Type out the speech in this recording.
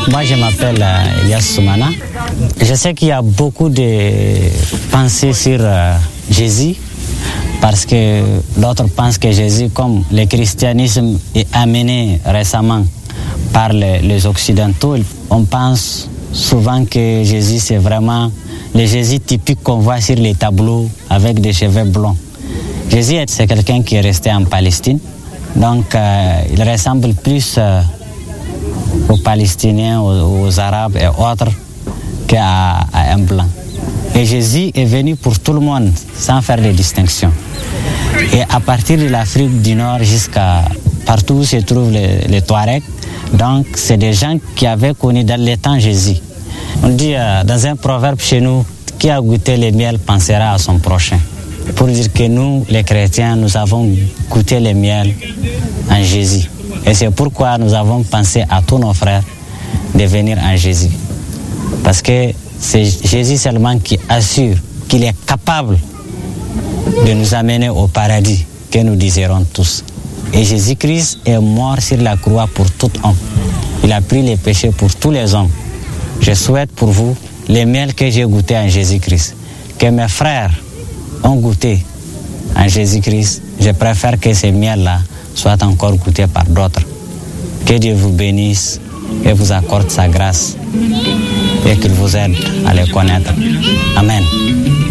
Moi, je m'appelle Elias Soumana. Je sais qu'il y a beaucoup de pensées sur Jésus, parce que d'autres pensent que Jésus, comme le christianisme est amené récemment par les Occidentaux, on pense souvent que Jésus, c'est vraiment le Jésus typique qu'on voit sur les tableaux avec des cheveux blonds. Jésus, c'est quelqu'un qui est resté en Palestine, donc il ressemble plus aux Palestiniens, aux Arabes et autres qu'à un blanc. Et Jésus est venu pour tout le monde, sans faire de distinction. Et à partir de l'Afrique du Nord jusqu'à partout où se trouvent les Touaregs, donc c'est des gens qui avaient connu dans les temps Jésus. On dit dans un proverbe chez nous, qui a goûté le miel pensera à son prochain. Pour dire que nous, les chrétiens, nous avons goûté le miel en Jésus. Et c'est pourquoi nous avons pensé à tous nos frères de venir en Jésus. Parce que c'est Jésus seulement qui assure qu'il est capable de nous amener au paradis que nous désirons tous. Et Jésus-Christ est mort sur la croix pour tout homme. Il a pris les péchés pour tous les hommes. Je souhaite pour vous les miels que j'ai goûtés en Jésus-Christ, que mes frères ont goûté en Jésus-Christ. Je préfère que ces miels-là soient encore goûtés par d'autres. Que Dieu vous bénisse et vous accorde sa grâce et qu'il vous aide à les connaître. Amen.